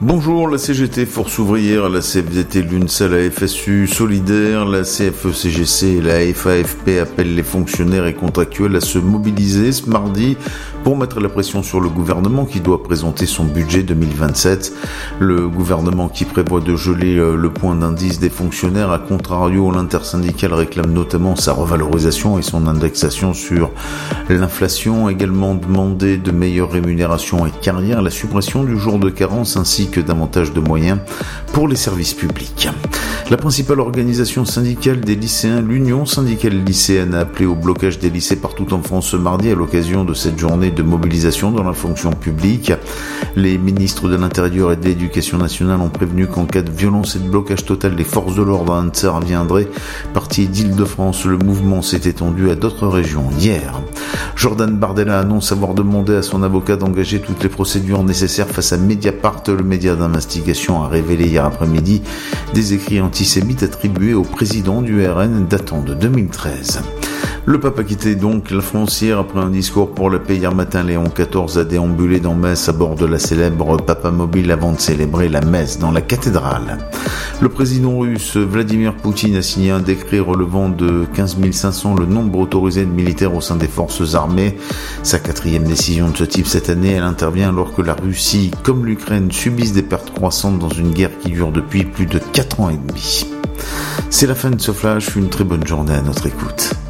Bonjour, la CGT Force Ouvrière, la CFDT l'UNSA, la FSU Solidaire, la CFE-CGC et la FAFP appellent les fonctionnaires et contractuels à se mobiliser ce mardi pour mettre la pression sur le gouvernement qui doit présenter son budget 2027. Le gouvernement qui prévoit de geler le point d'indice des fonctionnaires, à contrario, l'intersyndicale réclame notamment sa revalorisation et son indexation sur l'inflation, également demandé de meilleures rémunérations et carrières, la suppression du jour de carence ainsi que davantage de moyens pour les services publics. La principale organisation syndicale des lycéens, l'Union syndicale lycéenne, a appelé au blocage des lycées partout en France ce mardi à l'occasion de cette journée de mobilisation dans la fonction publique. Les ministres de l'Intérieur et de l'Éducation nationale ont prévenu qu'en cas de violence et de blocage total des forces de l'ordre, interviendraient. Parti d'Île-de-France, le mouvement s'est étendu à d'autres régions hier. Jordan Bardella annonce avoir demandé à son avocat d'engager toutes les procédures nécessaires face à Mediapart. Le média d'investigation a révélé hier après-midi des écrits antisémites attribués au président du RN datant de 2013. Le pape a quitté donc la France hier après un discours pour la paix. Hier matin, Léon XIV a déambulé dans Metz à bord de la célèbre Papamobile avant de célébrer la messe dans la cathédrale. Le président russe Vladimir Poutine a signé un décret relevant de 15 500 le nombre autorisé de militaires au sein des forces armées. Sa 4e décision de ce type cette année, elle intervient alors que la Russie, comme l'Ukraine, subissent des pertes croissantes dans une guerre qui dure depuis plus de 4 ans et demi. C'est la fin de ce flash, une très bonne journée à notre écoute.